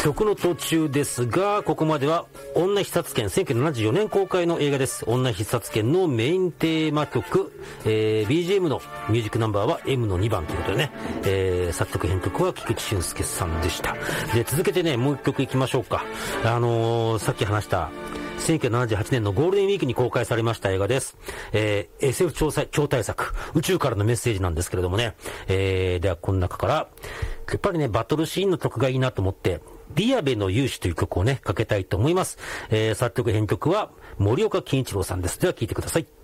曲の途中ですが、ここまでは女必殺剣、1974年公開の映画です。女必殺剣のメインテーマ曲、BGM のミュージックナンバーは M の2番ということでね、作曲編曲は菊池俊介さんでした。で、続けてね、もう一曲いきましょうか。さっき話した1978年のゴールデンウィークに公開されました映画です。SF 超大作、宇宙からのメッセージなんですけれどもね、ではこの中から、やっぱりね、バトルシーンの曲がいいなと思って、ディアベの勇士という曲をね、かけたいと思います。作曲編曲は森岡金一郎さんです。では聴いてください。